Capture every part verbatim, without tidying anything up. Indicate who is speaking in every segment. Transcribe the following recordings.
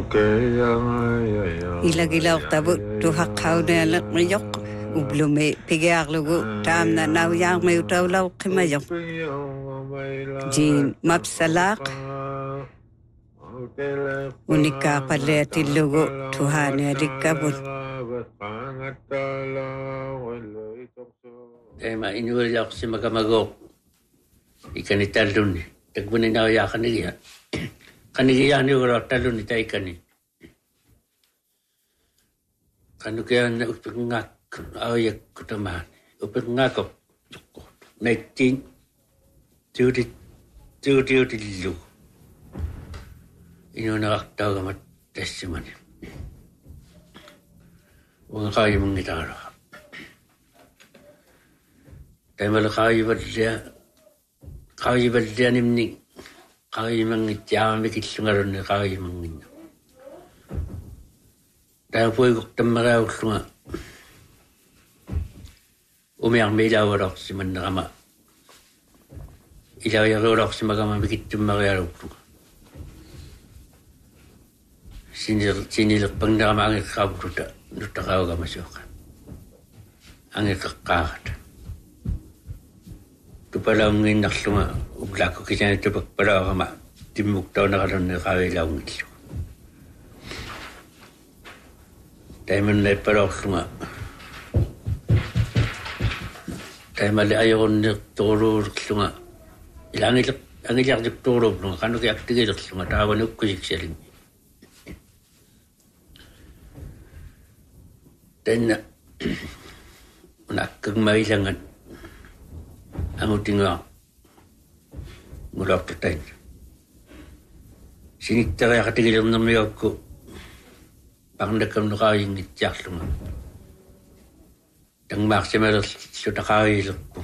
Speaker 1: Ilagilaw tabut tuhak kaunelak mayok ublume pigearlugu tamna nawyang may utawlaw kimayok jin mapsalak unika paletilugu tuhane dikabut
Speaker 2: tema inuwalak si magamagok ikanitalun tagbunin na ya kanigi kanigi ya ni wala talun ita ikani kanu kaya na upengak ayak kutaman upengak nineteen thirty thirty lu ino nakaktaw gamat testimony wang kaya mong itara tayo malakaya ba siya kaya ba siya nimni kaya mang itya mikitsungaron na kaya mang ino tayo po yung tamaraw nga umiyang may ilaw si man nakama ilaw yung rorok si magama mikitsungaron nga sinilak pang nakama ang ikakabuta nutakaw ka masyukan ang ikakakat ito pala ang inaklunga ugla ko kasi ito pagpala ka ma timuktaw na karoon na kawilaw ng ito tayo man na ipala ko nga tayo mali ayaw ko nagturo nga ilang ilak ang ilak nagturo nga kano kaya aktigilak nga tawa nagkusik siya rin dan nakag mailangan ang uting nga ngulak tatain sinikta kaya katigilang na mayag ko pang nakam na kayong ityak lunga dang maksimal so nakayilak po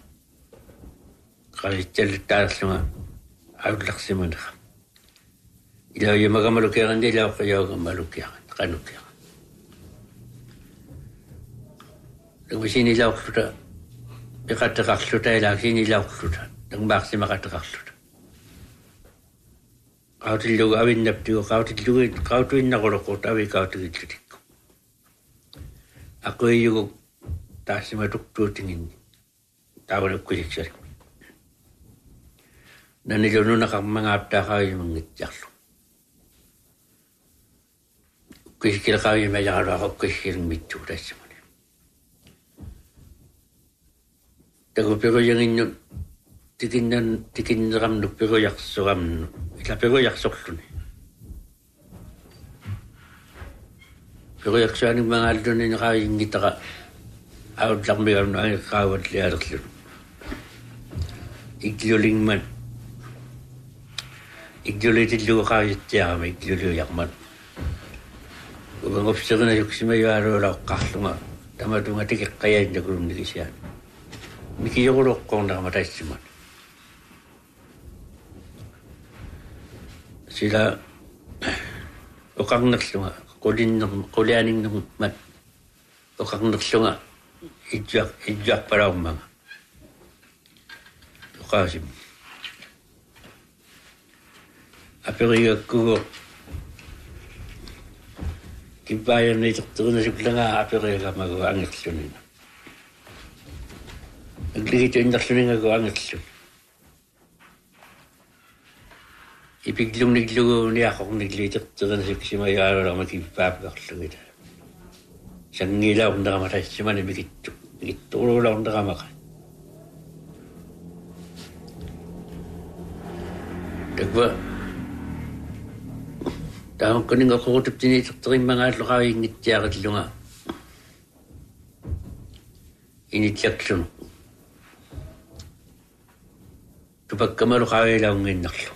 Speaker 2: kaya tiyalitas lunga awlak si manaka ilaw yung magamalukyakan ilaw kayo gamalukyakan nakanukyakan Kung sinilaw ko ta, ikatakak ko tayo lang, sinilaw ko ta, nang bakit makatakak ko ta. Kautilog awin napti ko, kautilog, kautuin na ko ko, tawi kautilog ko. Ako yung taas si matuktutingin, tawag ko siya. Nanilo nun nakamangapta ka yung mga ityak. Kusikil ka yung may nakaro ako, kusikil mito tayo siya. Tago pero yang inyo tikin na tikin na ram pero yakso ram ila pero yakso ko ni pero yakso ani mga aldo ni nakaingita ka out lang may ano ay kawat liar ko igluling man iglulit lu ka yatya may iglulit yakman ubang opsyon na yung simayaro la kahlunga tama tunga tikik kaya hindi ko rin siya Mikiyoro kong nakamatay si man. Sila ukang naksunga, kulin ng kulianing ng mat. Ukang naksunga, ijak ijak para umang. Ukasim. Aperiya ko kibayan na ito na sila nga aperiya ka mag-ang naksunin. Nagligit yung naksunin nga ko ang naksun. Ipiglong naglugo niya ako kung nagligit ito na si Mayaro lang magkipapakasungit. Siyang ngilaw kung nakamatay siya man, nagituro lang kung nakamakan. Dagba, tawang ko nang ako kutip tinitok ito yung mga lokawing ngitya at lunga. Inityak siya. Kapag kamaro kaya lang ngayon naklo.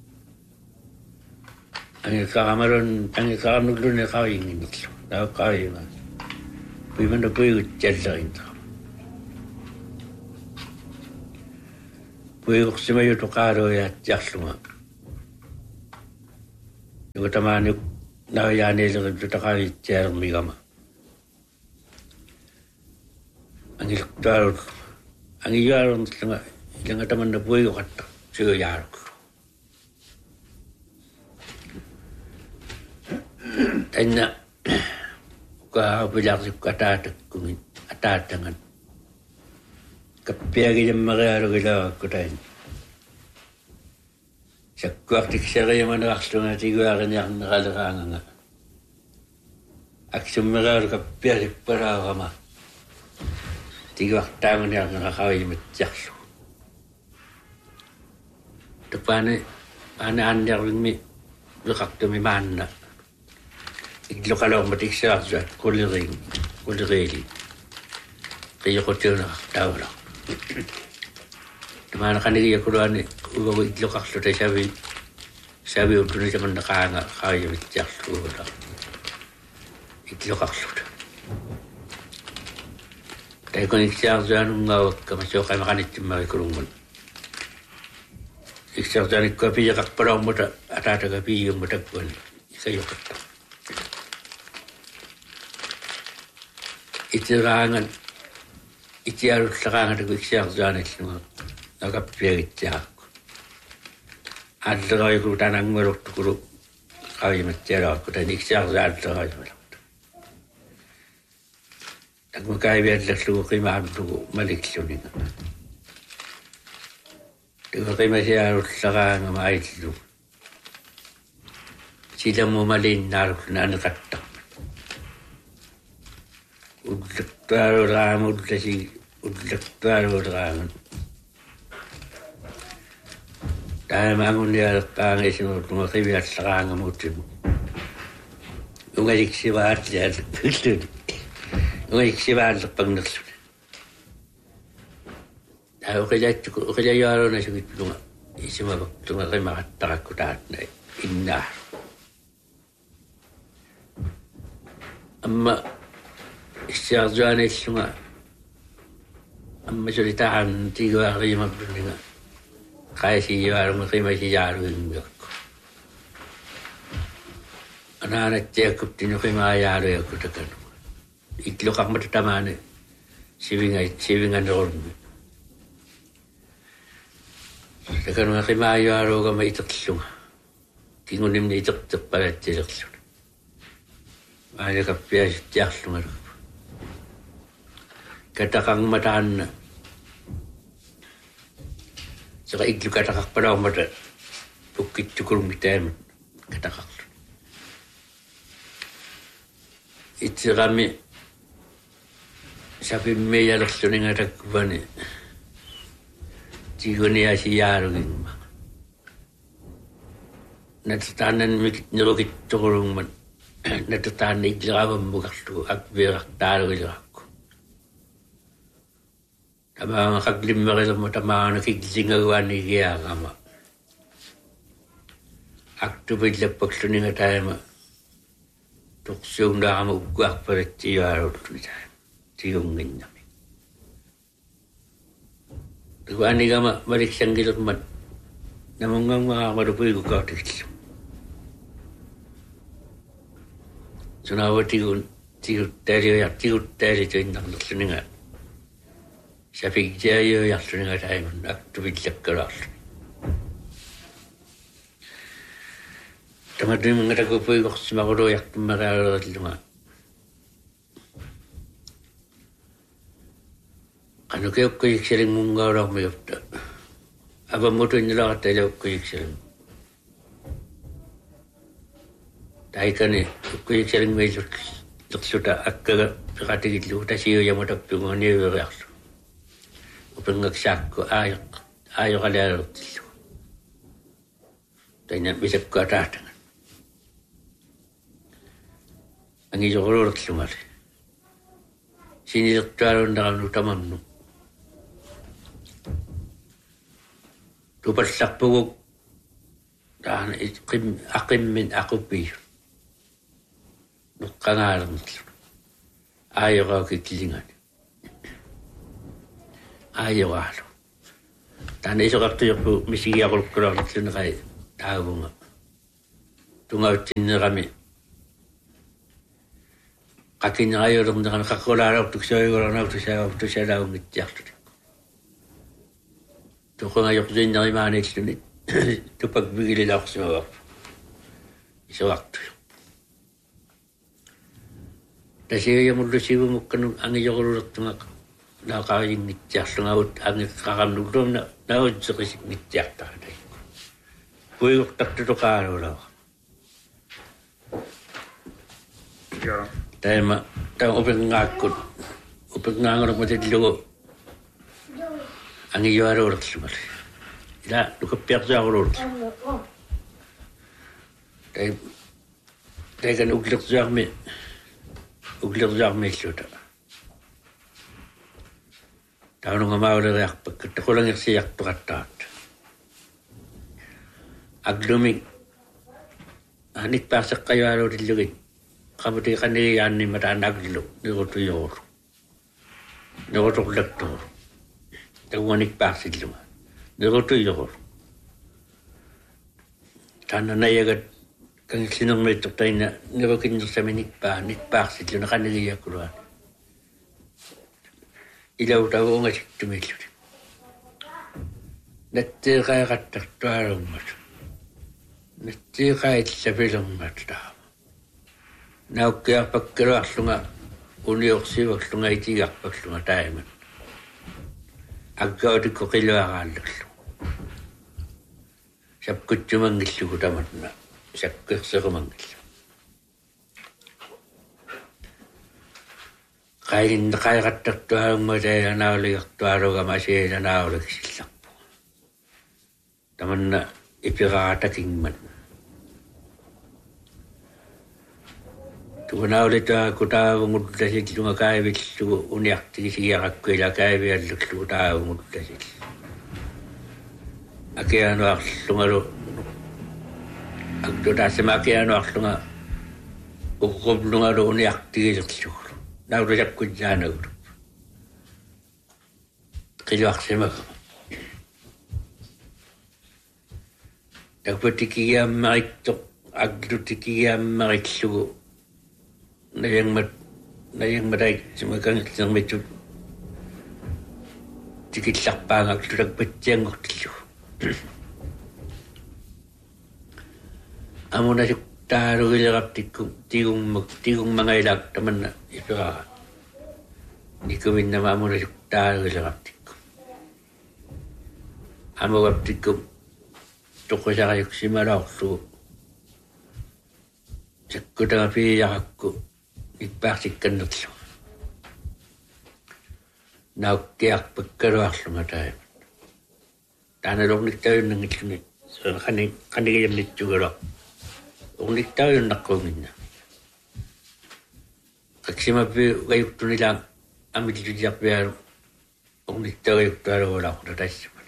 Speaker 2: Ang ikakamaron, ang ikakamaglo na kaya ngayon naklo. Dapat kaya nga. Puwi man na puwi utyan sa akin. Puwi ko si mayo to karo at yaklo nga. Yung katamaan yung nakayani lang ito kaya ityan ang migama. Ang iloktar, ang iyaron nga. Yang ada mana buai kata saya yaruk. Taina ka bilang kata tekungin ata tangan. Kapiagi yang mereka gila kutain. Sekuak tiksara yang mana akstunga tiga orang yang neralangan. Aksum mereka kapiagi peragama. Tiga tangan yang nakawin macam. Depan ane anda ini lekak demi mana. Iklo kalau mati siapa kuliring kulireli. Kaya kotor nak tahu lah. Dimana kan dia kuruan ni, uang iklo kak sudah sabi, sabi untuk ni zaman nak angah kaya macam tu lah. Iklo kak sudah. Tapi kalau iklo jangan ngau kemasuk kaya makan itu makan kurungan. Iklo jangan kopi jakak perang muda, ada ada kopi yang muda pun, kaya kata. Itu rangan. Iti harus sekarang ada iksyar jalan semua, agak biar iksyar. Ada orang yang tanang meruk tu guru, kau yang macam aku dan iksyar jalan tu kau yang meruk. Tak mungkin biar lesu kima tu malik suni. Dengan kima saya harus sekarang mai tu. Sila mu malin naruh nana kata. Udah taruh ram udah si udah taruh ram. Dah mangun dia tang esok tu mesti biar serang musim. Ungai sibat dia betul. Ungai sibat pengnus. Dah kerja cukup kerja yaran nasi gitu mah. Isma waktu mah mah takutan indah. Amma استرجعنا السماء أما شريطة عن تيجوا قيمة بدنا خايسي يوارم قيمة يجارو يملك أنا أنا تيجوا تيجوا قيمة يجارو يكتكن إكلو كم تتمانة سيفينغ سيفينغ نورم تكن قيمة يجارو كم يتكلم تيجوا نمني يتكتب بعد تيجوا ما يكفي أشياء katakan mataan saka iklu katakan pada mata bukit cukur mitem katakan itu kami sapi meja laksana ngata kubane jigoni asiyaru gimma natatanan mikit nirokit cukurung man natatanan iklawam bukaktu akbirak taro gilak Tama kaklim mereka matama nakikisinggawan ni kaya kama. Aktu berlepak suni ngatai ma. Tuksung dah kama ugak pada tiar tu saya. Tiung ngin kami. Tuan ni kama balik sanggil mat. Namungang mga marupui ko kau tikis. Sunawa tigun tigut teri ya tigut teri tu indang suni ngat. Saya fikir dia yang sering ada yang nak tu bijak keras. Teman-teman mengatakan pergi ke semua orang yang mereka lama. Kalau kau kau sering munggah orang mereka, apa motor ni lah tak ada kau sering. Tapi kan ni kau sering mereka sudah agak berkata gitu, tapi siapa yang mahu pengen ni berlaku. Pengak syak ayo ayo kalau tu, tanya bisa kata dengan, angin jauh tu semua. Sini doktor dalam utama nu, tu persak pukul, dan akim akim min akupi, bukan alam tu, ayo kau kekilingan. Ayo alu. Tanah esok waktu aku mesti aku kerja tu nak tahu nggak. Tunggu cina kami. Kaki ni ayo orang dengan kakola orang tu saya orang tu saya tu saya dah ngejak tu. Tu kau ayo kerja ni mana itu ni. Tu pag bigil lah semua. Esok waktu. Tasiya mullu sibu mukkanu angi jogoruttunga na kaajing nitjaarlunga ut angi qaramnugrum na nautseqisik nitjaartaadai. Puigortartutu qaarulawa.
Speaker 3: Ja.
Speaker 2: Taima ta upengaakut upengaangorok matillugu angi juaruurtlumal. Ila lukappiarsaaquluurt. Tai tai kan uglirsaarmi uglirsaarmiilluta. Taununga mauleriarpak taqulangersiartuqattaat. Aglumi anik paasaqayaaluutillugit qamuti qanigiyaanni mataanaglu nirutuyoor. Nirutuqlaktuur. Taguanik paasilluma. Nirutuyoor. Tanna nayagat kang sinungmittuqtaina nirukinnersaminik paa nitpaaqsilluna qanigiyaakuluan. Ilautagu ungasiktumilluni. Nattiiqaiqattartuarummat. Nattiiqaitsapilermat taama. Naukkiarpakkiluarlunga uniorsiuarlunga itigarpaklunga taiman. Aggautikku qiluaraallullu. Sapkuttumangillugu tamatna. Sakkirserumangillu. Qain qaiqattartuarummataya nauligartuarugamasiina nauliksillarpu. Tamanna ipiraatakinman. Tunaulita kutaavungullasilluga kaivillugu uniartigisigiaqakkuila kaiviallullugu taavungullasil. Akianuarlungalu aktutasima akianuarlunga uqqumlungalu uniartigiserlugu. Naulisakkujjaanagurup. Qiluarsimaga. Takpatikiyaammarittoq aglutikiyaammarillugu nayangmat nayangmatait simakangillermitut tikillarpaangaklutakpatsiangortillugu. Amunasuk taarugileraptikku tigummak tigummangailak tamanna ipiraqa. Nikuminnama amunasuk taarugileraptikku. Amugaptikku toqusarayuksimalorlugu. Sakkutanga piiyaqakku nippaarsikkannerlu. Naukkiarpakkaluarlunga taimat. Taanalorniktayunnangilluni qani qanigiyamnitsugalor. Orniktayunnaqqunginna. Qaksimapi gayuktunila amillujarpialu orniktagayuktualugularqula tassama.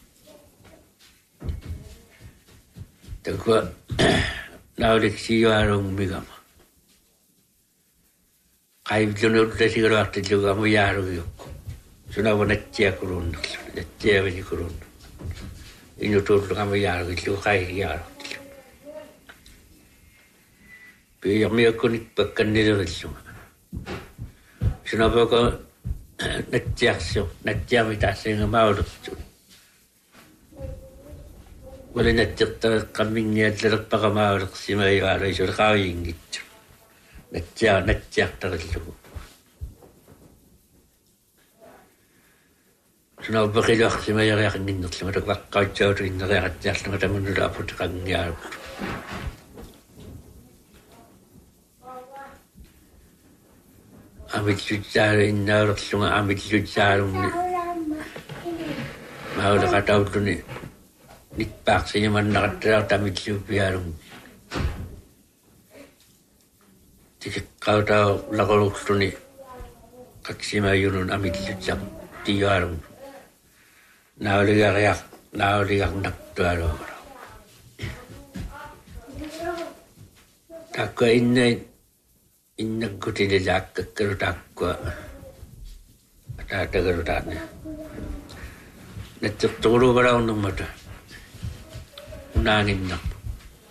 Speaker 2: Takwa nauliksiuarungmigama. Qaivlunullatisigaluartillugu amuyaarugiukku. Sunavanattiakurunnerlu nattiavanikurunnu. Inutullu amuyaarugilu qaigiyaarutillu. Piyarmiakkunik pakkannilerillunga. Sunapaka nattiarsiu nattiamitaassiinga maulertu. Walinattirtareqqammingiallerpaqamaulersimaivaalu isulqaajingittu. Nattia nattiartarillugu. Sunapaqiluarsimayariaqinginnerlunga takvaqqautsautiginneriaqattiarlunga tamunnula aputiqangiaarugu. Amillutsaalu innaulerlunga amillutsaalunni maulaqataulluni nippaaqsiñamannaqattalaar tamilluupiaalungi. Tikiqqautau laqulurluni qaksimayunun amillutsaq tiyaalungi. Nauligariaq nauligarnartualuugara. Takka inna innakkutililaakkakkanu taakkua taatagarutaanne. Nattirtuquluugalaunnermata unaanginnerpa.